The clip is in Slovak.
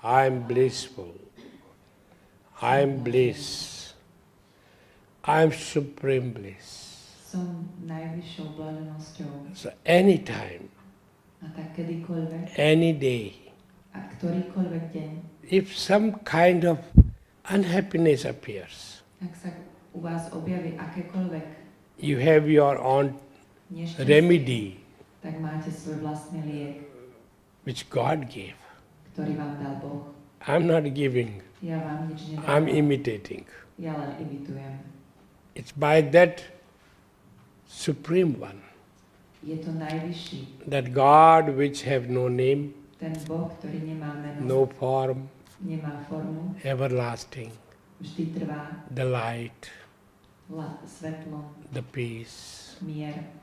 I am blissful. I am bliss. I am supreme bliss. Som najvyššou blaženosťou. So anytime, A tak kedykoľvek, any day, a ktorýkoľvek deň, if some kind of unhappiness appears, ak sa u vás objaví akékoľvek you have your own nešťastie, remedy tak máte svoj vlastný liek, which God gave. ktorý vám dal Boh. I'm not giving, Ja vám nič I'm nedávam. imitating. Ja len imitujem. It's by that Supreme One, Je to najvyšší. that God which have no name, Ten Boh, ktorý nemá meno, no form, nemá formu, everlasting, vždy trvá, the light, svetlo, the peace, mier,